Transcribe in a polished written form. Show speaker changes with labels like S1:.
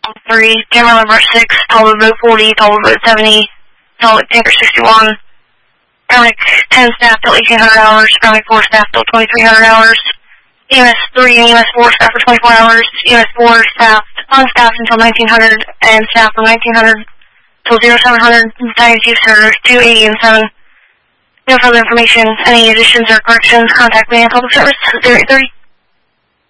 S1: 3, General Number 6, Talbot Boat 40, Talbot Boat 70, Talbot Tanker 61, Paramedic 10 staff till 1,800 hours, Paramedic 4 staff till 2,300 hours, EMS 3 and EMS 4 staff for 24 hours, EMS 4 staff unstaffed until 1900, and staff from 1900 till 0700, Diabetes Center 280 and 7. No further information. Any additions or corrections, contact me in public service 0830.